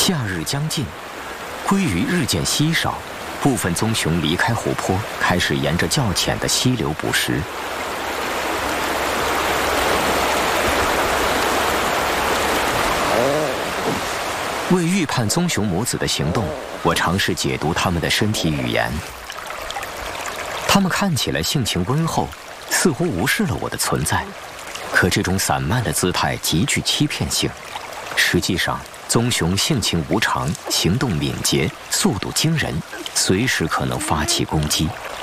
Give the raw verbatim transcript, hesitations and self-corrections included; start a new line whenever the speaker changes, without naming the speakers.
夏日将近，鲑鱼日渐稀少，部分棕熊离开湖泊，开始沿着较浅的溪流捕食。为预判棕熊母子的行动，我尝试解读它们的身体语言。它们看起来性情温厚，似乎无视了我的存在。可这种散漫的姿态极具欺骗性。实际上，棕熊性情无常，行动敏捷，速度惊人，随时可能发起攻击。